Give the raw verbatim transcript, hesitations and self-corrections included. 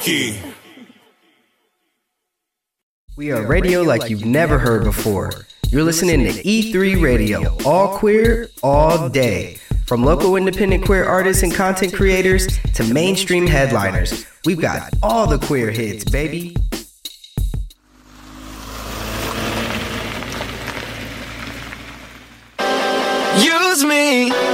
funky. We are radio like you've never heard before. You're listening to E three Radio, all queer, all day. From local independent queer artists and content creators to mainstream headliners, we've got all the queer hits, baby. Use me